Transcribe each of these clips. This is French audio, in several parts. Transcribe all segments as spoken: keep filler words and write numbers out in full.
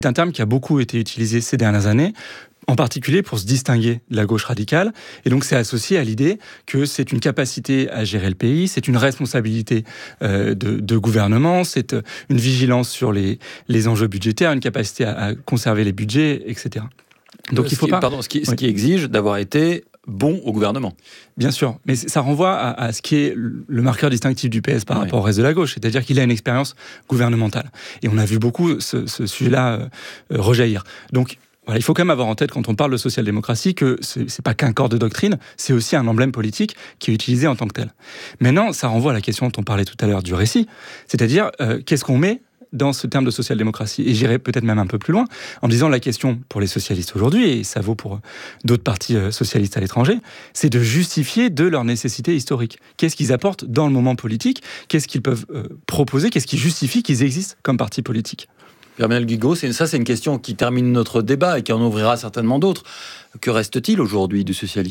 C'est un terme qui a beaucoup été utilisé ces dernières années, en particulier pour se distinguer de la gauche radicale. Et donc, c'est associé à l'idée que c'est une capacité à gérer le pays, c'est une responsabilité euh, de, de gouvernement, c'est euh, une vigilance sur les, les enjeux budgétaires, une capacité à, à conserver les budgets, et cetera. Donc, euh, il faut qui, pas... Pardon, ce qui, oui. ce qui exige d'avoir été bon au gouvernement. Bien sûr, mais ça renvoie à, à ce qui est le marqueur distinctif du P S par oui. rapport au reste de la gauche, c'est-à-dire qu'il a une expérience gouvernementale. Et on a vu beaucoup ce, ce sujet-là euh, rejaillir. Donc, voilà, il faut quand même avoir en tête, quand on parle de social-démocratie, que c'est, c'est pas qu'un corps de doctrine, c'est aussi un emblème politique qui est utilisé en tant que tel. Maintenant, ça renvoie à la question dont on parlait tout à l'heure du récit, c'est-à-dire euh, qu'est-ce qu'on met dans ce terme de social-démocratie. Et j'irai peut-être même un peu plus loin, en disant la question pour les socialistes aujourd'hui, et ça vaut pour d'autres partis socialistes à l'étranger, c'est de justifier de leur nécessité historique. Qu'est-ce qu'ils apportent dans le moment politique ? Qu'est-ce qu'ils peuvent euh, proposer ? Qu'est-ce qui justifie qu'ils existent comme parti politique ? Pierre-Emmanuel Guigaud, c'est, ça c'est une question qui termine notre débat et qui en ouvrira certainement d'autres. Que reste-t-il aujourd'hui du socialisme ?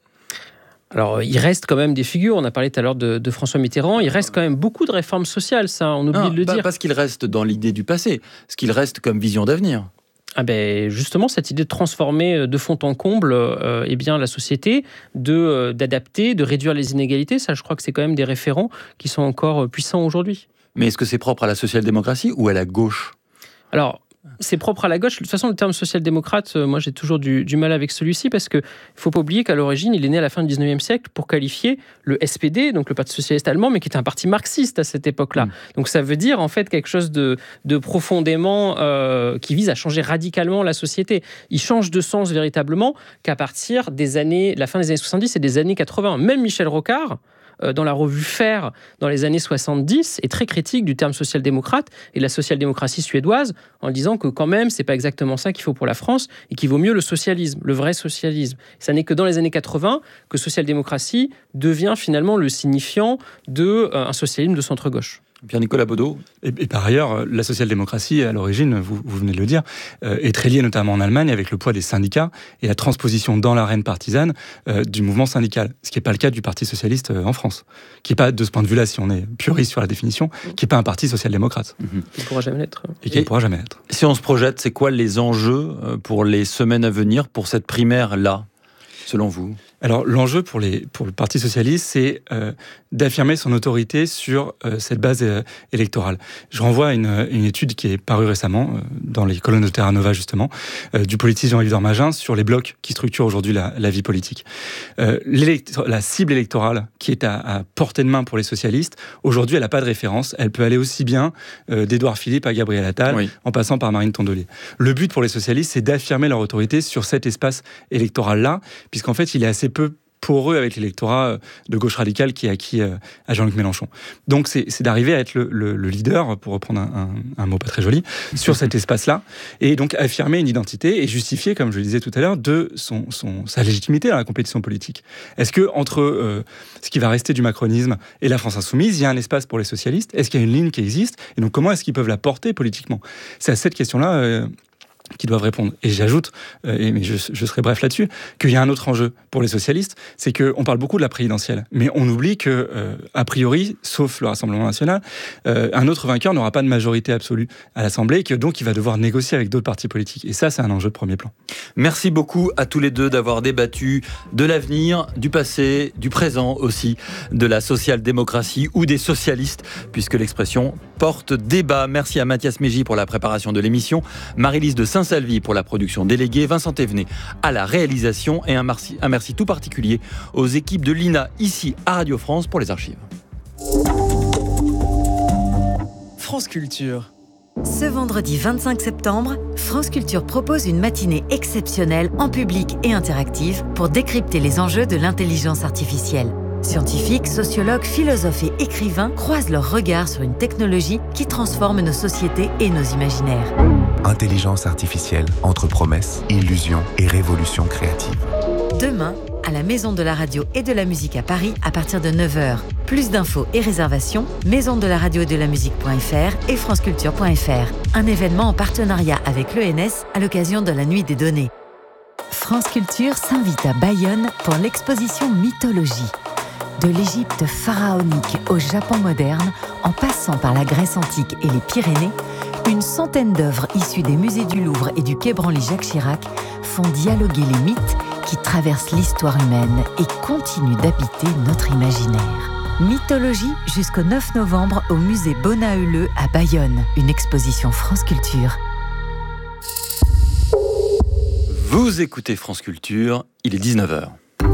Alors, il reste quand même des figures. On a parlé tout à l'heure de, de François Mitterrand. Il reste quand même beaucoup de réformes sociales, ça, on oublie ah, de le bah, dire. Parce qu'il reste dans l'idée du passé, ce qu'il reste comme vision d'avenir. Ah ben justement, cette idée de transformer de fond en comble euh, eh bien, la société, de, euh, d'adapter, de réduire les inégalités, ça, je crois que c'est quand même des référents qui sont encore puissants aujourd'hui. Mais est-ce que c'est propre à la social-démocratie ou à la gauche ? Alors, c'est propre à la gauche. De toute façon, le terme social-démocrate, moi, j'ai toujours du, du mal avec celui-ci parce qu'il ne faut pas oublier qu'à l'origine, il est né à la fin du dix-neuvième siècle pour qualifier le S P D, donc le Parti socialiste allemand, mais qui était un parti marxiste à cette époque-là. Mmh. Donc ça veut dire, en fait, quelque chose de, de profondément... Euh, qui vise à changer radicalement la société. Il change de sens véritablement qu'à partir des années... la fin des années soixante-dix et des années quatre-vingts. Même Michel Rocard, dans la revue Faire, dans les années soixante-dix, est très critique du terme social-démocrate et de la social-démocratie suédoise, en disant que quand même, c'est pas exactement ça qu'il faut pour la France et qu'il vaut mieux le socialisme, le vrai socialisme. Ça n'est que dans les années quatre-vingts que social-démocratie devient finalement le signifiant d'un euh, socialisme de centre-gauche. Pierre-Nicolas Baudot. Et, et par ailleurs, la social-démocratie, à l'origine, vous, vous venez de le dire, euh, est très liée notamment en Allemagne avec le poids des syndicats et la transposition dans l'arène partisane euh, du mouvement syndical, ce qui n'est pas le cas du Parti socialiste euh, en France, qui n'est pas, de ce point de vue-là, si on est puriste sur la définition, qui n'est pas un parti social-démocrate. Mmh. Qui ne pourra jamais l'être. Et qui et ne pourra jamais l'être. Si on se projette, c'est quoi les enjeux pour les semaines à venir, pour cette primaire-là, selon vous ? Alors, l'enjeu pour, les, pour le Parti socialiste, c'est euh, d'affirmer son autorité sur euh, cette base euh, électorale. Je renvoie à une, une étude qui est parue récemment, euh, dans les colonnes de Terra Nova, justement, euh, du politicien Jean-Yves Dormagin, sur les blocs qui structurent aujourd'hui la, la vie politique. Euh, la cible électorale qui est à, à portée de main pour les socialistes, aujourd'hui, elle n'a pas de référence. Elle peut aller aussi bien euh, d'Édouard Philippe à Gabriel Attal, oui. en passant par Marine Tondelier. Le but pour les socialistes, c'est d'affirmer leur autorité sur cet espace électoral-là, puisqu'en fait, il est assez peu poreux avec l'électorat de gauche radicale qui est acquis à Jean-Luc Mélenchon. Donc c'est, c'est d'arriver à être le, le, le leader, pour reprendre un, un, un mot pas très joli, sur cet espace-là, et donc affirmer une identité et justifier, comme je le disais tout à l'heure, de son, son, sa légitimité dans la compétition politique. Est-ce que entre euh, ce qui va rester du macronisme et la France insoumise, il y a un espace pour les socialistes ? Est-ce qu'il y a une ligne qui existe ? Et donc comment est-ce qu'ils peuvent la porter politiquement ? C'est à cette question-là euh, qui doivent répondre. Et j'ajoute, euh, et mais je, je serai bref là-dessus, qu'il y a un autre enjeu pour les socialistes, c'est qu'on parle beaucoup de la présidentielle, mais on oublie que, euh, a priori, sauf le Rassemblement national, euh, un autre vainqueur n'aura pas de majorité absolue à l'Assemblée, et que donc il va devoir négocier avec d'autres partis politiques. Et ça, c'est un enjeu de premier plan. Merci beaucoup à tous les deux d'avoir débattu de l'avenir, du passé, du présent aussi, de la social-démocratie ou des socialistes, puisque l'expression porte débat. Merci à Mathias Mégy pour la préparation de l'émission, Marie-Lise de Saint-Salvi pour la production déléguée, Vincent Thévenet à la réalisation et un merci, un merci tout particulier aux équipes de l'I N A ici à Radio France pour les archives. France Culture. Ce vendredi vingt-cinq septembre, France Culture propose une matinée exceptionnelle en public et interactive pour décrypter les enjeux de l'intelligence artificielle. Scientifiques, sociologues, philosophes et écrivains croisent leurs regards sur une technologie qui transforme nos sociétés et nos imaginaires. Intelligence artificielle entre promesses, illusions et révolution créative. Demain, à la Maison de la Radio et de la Musique à Paris à partir de neuf heures. Plus d'infos et réservations, maison de la radio et de la musique point f r et franceculture point f r. Un événement en partenariat avec l'E N S à l'occasion de la Nuit des Données. France Culture s'invite à Bayonne pour l'exposition Mythologie. De l'Égypte pharaonique au Japon moderne, en passant par la Grèce antique et les Pyrénées, Une centaine d'œuvres issues des musées du Louvre et du Quai Branly-Jacques Chirac font dialoguer les mythes qui traversent l'histoire humaine et continuent d'habiter notre imaginaire. Mythologie jusqu'au neuf novembre au musée Bonaeuleux à Bayonne. Une exposition France Culture. Vous écoutez France Culture, il est dix-neuf heures.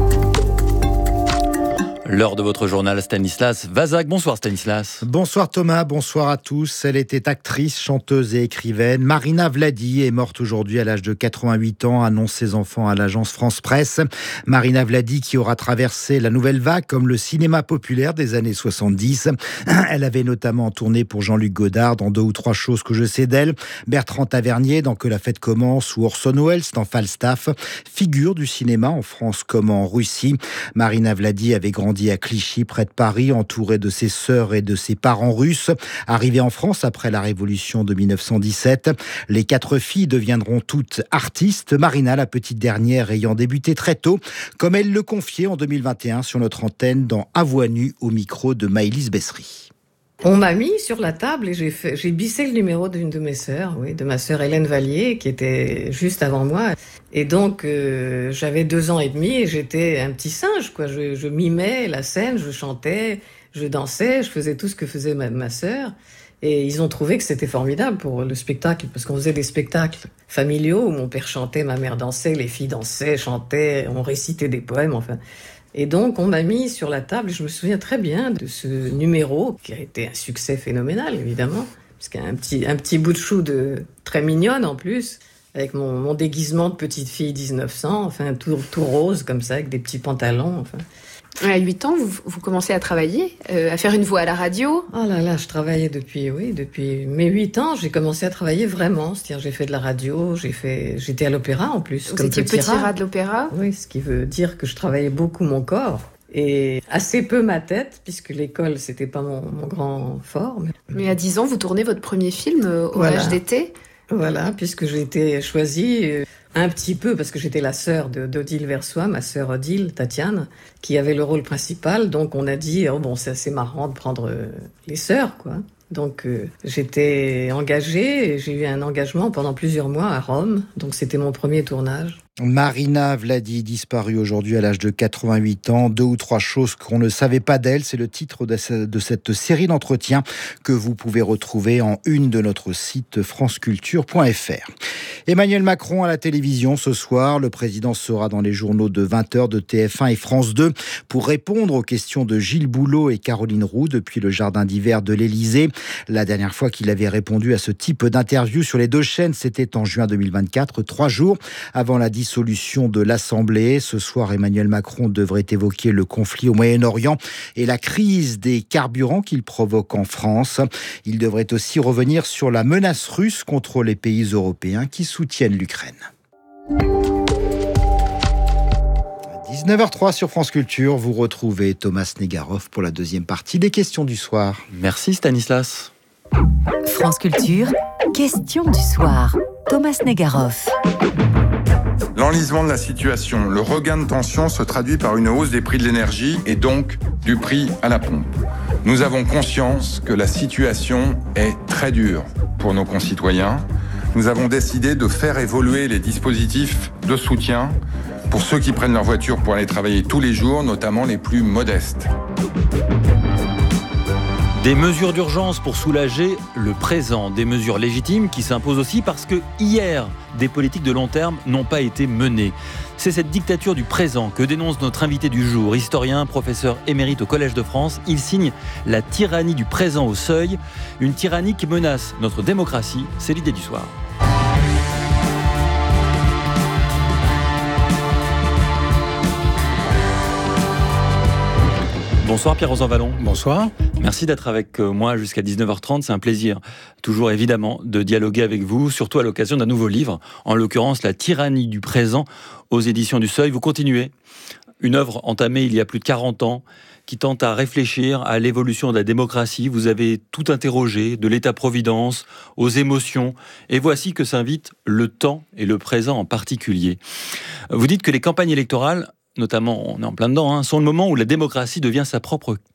L'heure de votre journal, Stanislas Vazak. Bonsoir Stanislas. Bonsoir Thomas, bonsoir à tous. Elle était actrice, chanteuse et écrivaine. Marina Vladi est morte aujourd'hui à l'âge de quatre-vingt-huit ans, annonce ses enfants à l'agence France Presse. Marina Vladi qui aura traversé la nouvelle vague comme le cinéma populaire des années soixante-dix. Elle avait notamment tourné pour Jean-Luc Godard dans Deux ou trois choses que je sais d'elle, Bertrand Tavernier dans Que la fête commence ou Orson Welles dans Falstaff. Figure du cinéma en France comme en Russie. Marina Vladi avait grandi à Clichy, près de Paris, entourée de ses sœurs et de ses parents russes. Arrivée en France après la Révolution de dix-neuf cent dix-sept, les quatre filles deviendront toutes artistes. Marina, la petite dernière, ayant débuté très tôt, comme elle le confiait en deux mille vingt et un sur notre antenne dans À voix nue au micro de Maëlys Bessery. On m'a mis sur la table et j'ai fait, j'ai bissé le numéro d'une de mes sœurs, oui, de ma sœur Hélène Vallier, qui était juste avant moi. Et donc, euh, j'avais deux ans et demi et j'étais un petit singe, quoi. Je, je mimais la scène, je chantais, je dansais, je faisais tout ce que faisait ma, ma sœur. Et ils ont trouvé que c'était formidable pour le spectacle, parce qu'on faisait des spectacles familiaux où mon père chantait, ma mère dansait, les filles dansaient, chantaient, on récitait des poèmes, enfin... Et donc, on m'a mis sur la table, et je me souviens très bien de ce numéro, qui a été un succès phénoménal, évidemment, parce qu'il y a un petit, un petit bout de chou de, très mignonne, en plus, avec mon, mon déguisement de petite fille dix-neuf cents, enfin, tout, tout rose, comme ça, avec des petits pantalons, enfin... À huit ans, vous, vous commencez à travailler, euh, à faire une voix à la radio. Oh là là, je travaillais depuis, oui, depuis mes huit ans, j'ai commencé à travailler vraiment. C'est-à-dire, j'ai fait de la radio, j'ai fait, j'étais à l'opéra en plus. Vous comme étiez petit petit rat. rat de l'opéra. Oui, ce qui veut dire que je travaillais beaucoup mon corps et assez peu ma tête, puisque l'école, c'était pas mon, mon grand fort. Mais... mais à dix ans, vous tournez votre premier film, euh, Voilà. Orage d'été. Voilà, puisque j'ai été choisie euh, un petit peu, parce que j'étais la sœur de, d'Odile Versoix, ma sœur Odile, Tatiane, qui avait le rôle principal. Donc on a dit, oh bon, c'est assez marrant de prendre euh, les sœurs, quoi. Donc euh, j'étais engagée, et j'ai eu un engagement pendant plusieurs mois à Rome. Donc c'était mon premier tournage. Marina Vladi, disparue aujourd'hui à l'âge de quatre-vingt-huit ans. Deux ou trois choses qu'on ne savait pas d'elle, c'est le titre de cette série d'entretiens que vous pouvez retrouver en une de notre site franceculture point f r. Emmanuel Macron à la télévision ce soir. Le président sera dans les journaux de vingt heures de T F un et France deux pour répondre aux questions de Gilles Boulot et Caroline Roux depuis le jardin d'hiver de l'Élysée. La dernière fois qu'il avait répondu à ce type d'interview sur les deux chaînes, c'était en juin deux mille vingt-quatre, trois jours avant la dissolution de l'Assemblée. Ce soir, Emmanuel Macron devrait évoquer le conflit au Moyen-Orient et la crise des carburants qu'il provoque en France. Il devrait aussi revenir sur la menace russe contre les pays européens qui soutiennent l'Ukraine. dix-neuf heures trois sur France Culture, vous retrouvez Thomas Negaroff pour la deuxième partie des questions du soir. Merci Stanislas. France Culture, question du soir. Thomas Negaroff. L'enlisement de la situation, le regain de tension se traduit par une hausse des prix de l'énergie et donc du prix à la pompe. Nous avons conscience que la situation est très dure pour nos concitoyens. Nous avons décidé de faire évoluer les dispositifs de soutien pour ceux qui prennent leur voiture pour aller travailler tous les jours, notamment les plus modestes. Des mesures d'urgence pour soulager le présent, des mesures légitimes qui s'imposent aussi parce que hier, des politiques de long terme n'ont pas été menées. C'est cette dictature du présent que dénonce notre invité du jour, historien, professeur émérite au Collège de France. Il signe la tyrannie du présent au seuil, une tyrannie qui menace notre démocratie. C'est l'idée du soir. Bonsoir Pierre Rosanvallon. Bonsoir. Merci d'être avec moi jusqu'à dix-neuf heures trente. C'est un plaisir, toujours évidemment, de dialoguer avec vous, surtout à l'occasion d'un nouveau livre, en l'occurrence La tyrannie du présent aux éditions du Seuil. Vous continuez une œuvre entamée il y a plus de quarante ans qui tente à réfléchir à l'évolution de la démocratie. Vous avez tout interrogé, de l'État-providence aux émotions, et voici que s'invite le temps et le présent en particulier. Vous dites que les campagnes électorales, notamment, on est en plein dedans, hein, sont le moment où la démocratie devient sa propre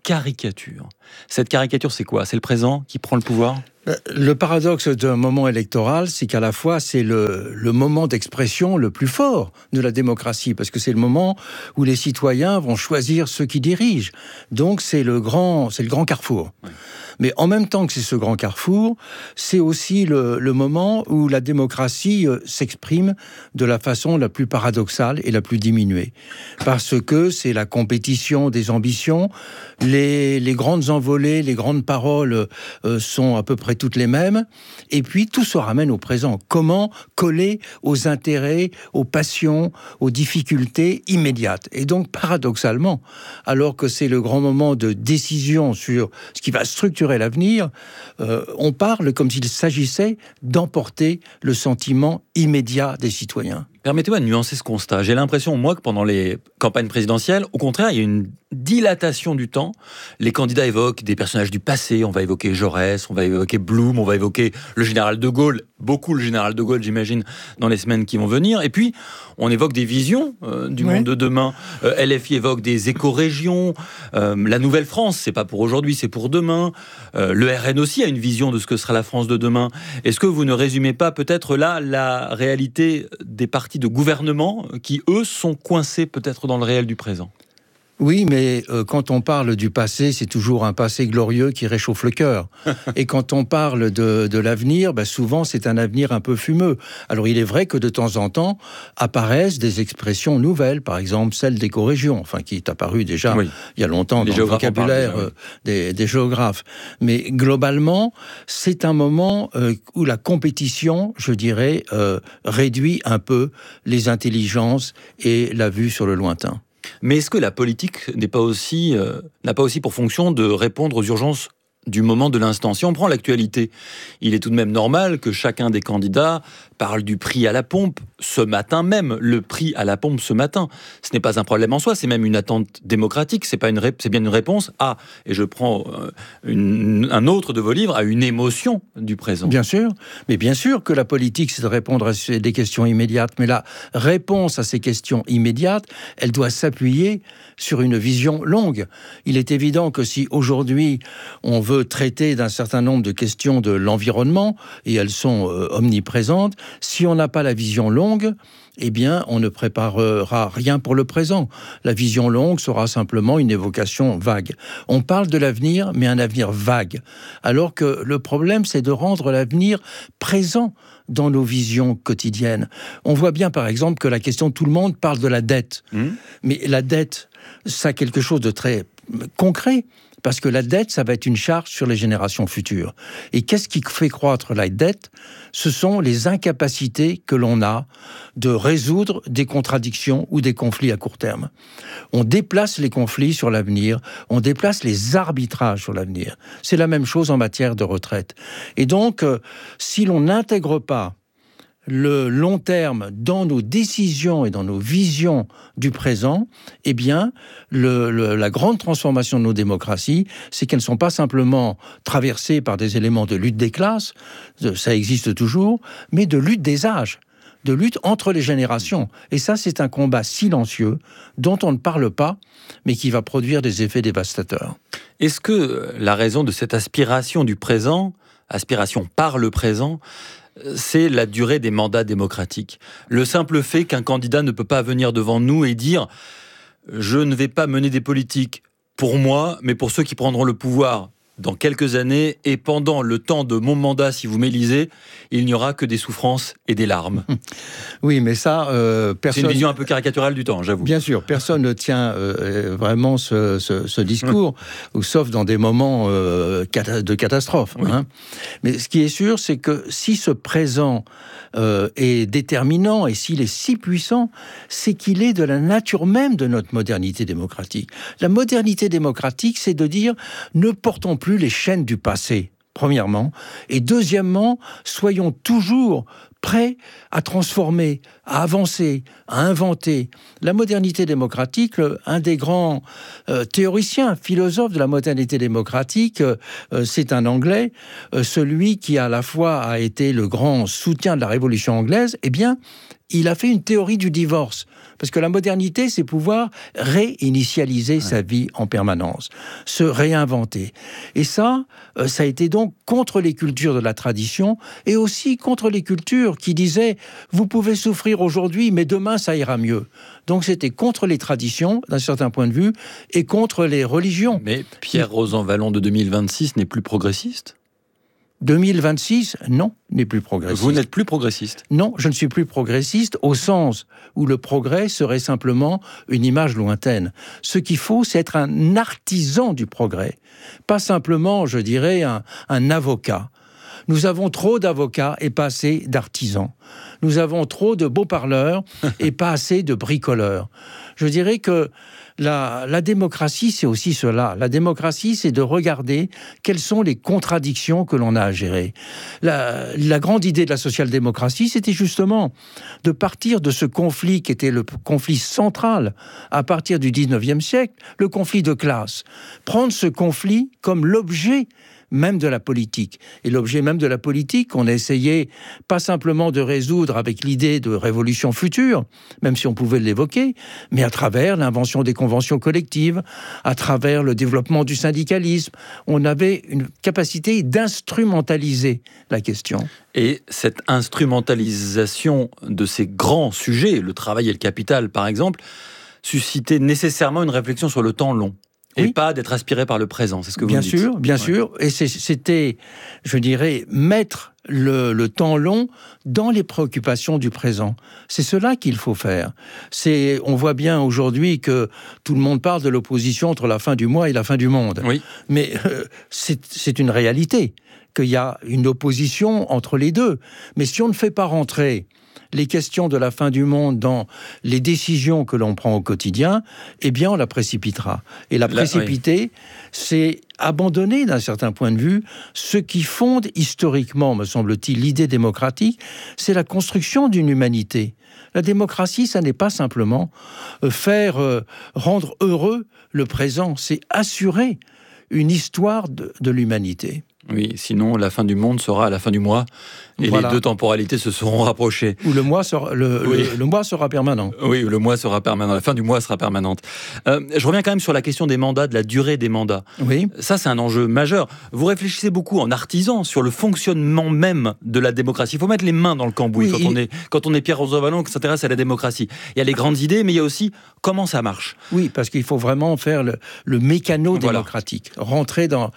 caricature. Cette caricature, c'est quoi ? C'est le présent qui prend le pouvoir ? Le paradoxe d'un moment électoral, c'est qu'à la fois, c'est le, le moment d'expression le plus fort de la démocratie, parce que c'est le moment où les citoyens vont choisir ceux qui dirigent. Donc, c'est le grand, c'est le grand carrefour. Ouais. Mais en même temps que c'est ce grand carrefour, c'est aussi le, le moment où la démocratie euh, s'exprime de la façon la plus paradoxale et la plus diminuée. Parce que c'est la compétition des ambitions, les, les grandes envolées, les grandes paroles euh, sont à peu près toutes les mêmes, et puis tout se ramène au présent. Comment coller aux intérêts, aux passions, aux difficultés immédiates. Et donc, paradoxalement, alors que c'est le grand moment de décision sur ce qui va structurer l'avenir, euh, on parle comme s'il s'agissait d'emporter le sentiment immédiat des citoyens. Permettez-moi de nuancer ce constat. J'ai l'impression, moi, que pendant les campagnes présidentielles, au contraire, il y a une dilatation du temps. Les candidats évoquent des personnages du passé. On va évoquer Jaurès, on va évoquer Blum, on va évoquer le général de Gaulle, beaucoup le général de Gaulle, j'imagine, dans les semaines qui vont venir. Et puis, on évoque des visions euh, du ouais. monde de demain. Euh, L F I évoque des éco-régions. Euh, la Nouvelle-France, c'est pas pour aujourd'hui, c'est pour demain. Euh, le R N aussi a une vision de ce que sera la France de demain. Est-ce que vous ne résumez pas peut-être là la réalité des partis de gouvernement qui, eux, sont coincés peut-être dans le réel du présent ? Oui, mais euh, quand on parle du passé, c'est toujours un passé glorieux qui réchauffe le cœur. Et quand on parle de, de l'avenir, bah souvent c'est un avenir un peu fumeux. Alors il est vrai que de temps en temps apparaissent des expressions nouvelles, par exemple celle d'éco-région, enfin qui est apparue déjà oui. il y a longtemps les dans le vocabulaire déjà, oui. des, des géographes. Mais globalement, c'est un moment euh, où la compétition, je dirais, euh, réduit un peu les intelligences et la vue sur le lointain. Mais est-ce que la politique n'est pas aussi, euh, n'a pas aussi pour fonction de répondre aux urgences du moment, de l'instant ? Si on prend l'actualité, il est tout de même normal que chacun des candidats parle du prix à la pompe ce matin même. Le prix à la pompe ce matin, ce n'est pas un problème en soi, c'est même une attente démocratique, c'est, pas une ré... c'est bien une réponse à, et je prends euh, une... un autre de vos livres, à une émotion du présent. Bien sûr, mais bien sûr que la politique, c'est de répondre à des questions immédiates, mais la réponse à ces questions immédiates, elle doit s'appuyer sur une vision longue. Il est évident que si aujourd'hui on veut traiter d'un certain nombre de questions de l'environnement, et elles sont euh, omniprésentes, si on n'a pas la vision longue, eh bien, on ne préparera rien pour le présent. La vision longue sera simplement une évocation vague. On parle de l'avenir, mais un avenir vague. Alors que le problème, c'est de rendre l'avenir présent dans nos visions quotidiennes. On voit bien, par exemple, que la question, tout le monde parle de la dette. Mmh. Mais la dette, ça a quelque chose de très concret. Parce que la dette, ça va être une charge sur les générations futures. Et qu'est-ce qui fait croître la dette ? Ce sont les incapacités que l'on a de résoudre des contradictions ou des conflits à court terme. On déplace les conflits sur l'avenir, on déplace les arbitrages sur l'avenir. C'est la même chose en matière de retraite. Et donc, euh, si l'on n'intègre pas le long terme dans nos décisions et dans nos visions du présent, eh bien, le, le, la grande transformation de nos démocraties, c'est qu'elles ne sont pas simplement traversées par des éléments de lutte des classes, ça existe toujours, mais de lutte des âges, de lutte entre les générations. Et ça, c'est un combat silencieux dont on ne parle pas, mais qui va produire des effets dévastateurs. Est-ce que la raison de cette aspiration du présent, aspiration par le présent, c'est la durée des mandats démocratiques. Le simple fait qu'un candidat ne peut pas venir devant nous et dire « je ne vais pas mener des politiques pour moi, mais pour ceux qui prendront le pouvoir dans quelques années, et pendant le temps de mon mandat, si vous m'élisez, il n'y aura que des souffrances et des larmes. » Oui, mais ça, euh, personne... C'est une vision un peu caricaturale du temps, j'avoue. Bien sûr, personne ne tient euh, vraiment ce, ce, ce discours, ou sauf dans des moments euh, de catastrophe. Oui. Hein. Mais ce qui est sûr, c'est que si ce présent euh, est déterminant, et s'il est si puissant, c'est qu'il est de la nature même de notre modernité démocratique. La modernité démocratique, c'est de dire, ne portons plus les chaînes du passé, premièrement, et deuxièmement, soyons toujours prêts à transformer, à avancer, à inventer. La modernité démocratique, un des grands euh, théoriciens, philosophes de la modernité démocratique, euh, c'est un Anglais, euh, celui qui à la fois a été le grand soutien de la Révolution anglaise, eh bien, il a fait une théorie du divorce. Parce que la modernité, c'est pouvoir réinitialiser ouais. sa vie en permanence, se réinventer. Et ça, euh, ça a été donc contre les cultures de la tradition et aussi contre les cultures qui disaient « vous pouvez souffrir aujourd'hui, mais demain, ça ira mieux ». Donc c'était contre les traditions, d'un certain point de vue, et contre les religions. Mais Pierre Rosanvallon de deux mille vingt-six n'est plus progressiste ? deux mille vingt-six, non, n'est plus progressiste. Vous n'êtes plus progressiste ? Non, je ne suis plus progressiste au sens où le progrès serait simplement une image lointaine. Ce qu'il faut, c'est être un artisan du progrès, pas simplement, je dirais, un, un avocat. Nous avons trop d'avocats et pas assez d'artisans. Nous avons trop de beaux parleurs et pas assez de bricoleurs. Je dirais que la, la démocratie, c'est aussi cela. La démocratie, c'est de regarder quelles sont les contradictions que l'on a à gérer. La, la grande idée de la social-démocratie, c'était justement de partir de ce conflit qui était le conflit central à partir du dix-neuvième siècle, le conflit de classe. Prendre ce conflit comme l'objet même de la politique. Et l'objet même de la politique, on a essayé pas simplement de résoudre avec l'idée de révolution future, même si on pouvait l'évoquer, mais à travers l'invention des conventions collectives, à travers le développement du syndicalisme. On avait une capacité d'instrumentaliser la question. Et cette instrumentalisation de ces grands sujets, le travail et le capital par exemple, suscitait nécessairement une réflexion sur le temps long. Et oui. pas d'être aspiré par le présent, c'est ce que vous bien dites. Bien sûr, bien ouais. sûr. Et c'est, c'était, je dirais, mettre le, le temps long dans les préoccupations du présent. C'est cela qu'il faut faire. C'est, on voit bien aujourd'hui que tout le monde parle de l'opposition entre la fin du mois et la fin du monde. Oui. Mais euh, c'est, c'est une réalité qu'il y a une opposition entre les deux. Mais si on ne fait pas rentrer les questions de la fin du monde dans les décisions que l'on prend au quotidien, eh bien, on la précipitera. Et la précipiter, oui. c'est abandonner, d'un certain point de vue, ce qui fonde historiquement, me semble-t-il, l'idée démocratique, c'est la construction d'une humanité. La démocratie, ça n'est pas simplement faire euh, rendre heureux le présent, c'est assurer une histoire de, de l'humanité. Oui, sinon la fin du monde sera à la fin du mois et voilà. les deux temporalités se seront rapprochées. Ou le mois sera, le, oui. le, le mois sera permanent. Oui, le mois sera permanent, la fin du mois sera permanente. Euh, je reviens quand même sur la question des mandats, de la durée des mandats. Oui. Ça, c'est un enjeu majeur. Vous réfléchissez beaucoup en artisan sur le fonctionnement même de la démocratie. Il faut mettre les mains dans le cambouis oui, quand, il... on est, quand on est Pierre Rosanvallon qui s'intéresse à la démocratie. Il y a les grandes idées, mais il y a aussi comment ça marche. Oui, parce qu'il faut vraiment faire le, le mécano voilà. démocratique. Rentrer dans...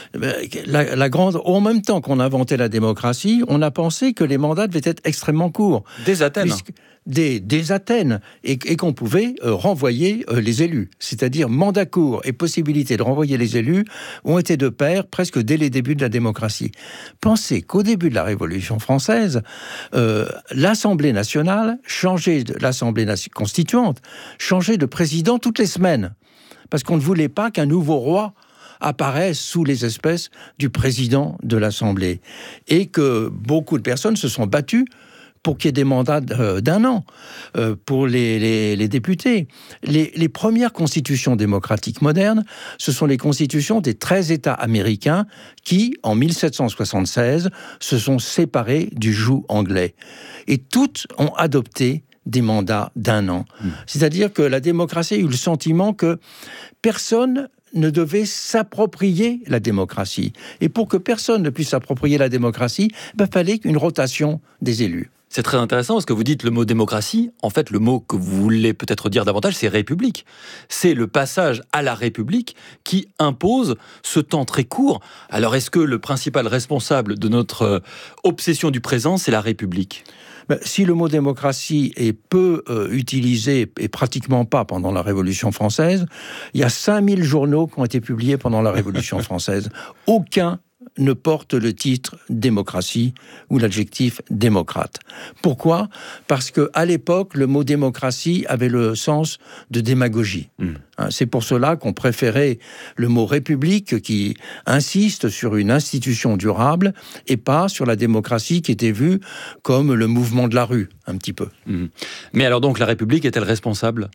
La, la grande... En même temps qu'on inventait la démocratie, on a pensé que les mandats devaient être extrêmement courts. Des Athènes. Des, des Athènes. Et, et qu'on pouvait euh, renvoyer euh, les élus. C'est-à-dire mandat court et possibilité de renvoyer les élus ont été de pair presque dès les débuts de la démocratie. Pensez qu'au début de la Révolution française, euh, l'Assemblée nationale changeait de l'Assemblée nation- constituante, changeait de président toutes les semaines. Parce qu'on ne voulait pas qu'un nouveau roi apparaissent sous les espèces du président de l'Assemblée. Et que beaucoup de personnes se sont battues pour qu'il y ait des mandats d'un an euh, pour les, les, les députés. Les, les premières constitutions démocratiques modernes, ce sont les constitutions des treize États américains qui, en mille sept cent soixante-seize, se sont séparés du joug anglais. Et toutes ont adopté des mandats d'un an. Mmh. C'est-à-dire que la démocratie a eu le sentiment que personne ne devait s'approprier la démocratie. Et pour que personne ne puisse s'approprier la démocratie, il ben, fallait une rotation des élus. C'est très intéressant parce que vous dites le mot démocratie. En fait, le mot que vous voulez peut-être dire davantage, c'est république. C'est le passage à la république qui impose ce temps très court. Alors, est-ce que le principal responsable de notre obsession du présent, c'est la république ? Ben, si le mot démocratie est peu euh, utilisé, et pratiquement pas pendant la Révolution française, il y a cinq mille journaux qui ont été publiés pendant la Révolution française. Aucun ne porte le titre démocratie ou l'adjectif démocrate. Pourquoi ? Parce qu'à l'époque, le mot démocratie avait le sens de démagogie. Mmh. C'est pour cela qu'on préférait le mot république qui insiste sur une institution durable et pas sur la démocratie qui était vue comme le mouvement de la rue, un petit peu. Mmh. Mais alors donc la République est-elle responsable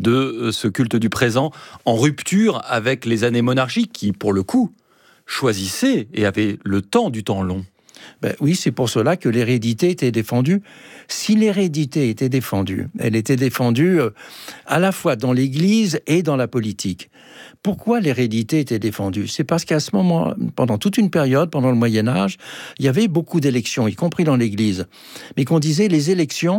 de ce culte du présent en rupture avec les années monarchiques qui, pour le coup, choisissaient et avaient le temps du temps long ? Ben oui, c'est pour cela que l'hérédité était défendue. Si l'hérédité était défendue, elle était défendue à la fois dans l'Église et dans la politique. Pourquoi l'hérédité était défendue ? C'est parce qu'à ce moment, pendant toute une période, pendant le Moyen-Âge, il y avait beaucoup d'élections, y compris dans l'Église. Mais qu'on disait les élections,